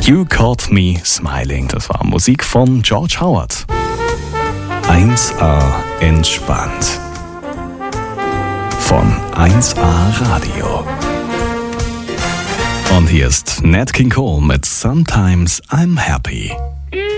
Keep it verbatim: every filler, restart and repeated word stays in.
You Caught Me Smiling. Das war Musik von George Howard. eins A entspannt. Von eins A Radio. Und hier ist Nat King Cole mit Sometimes I'm Happy.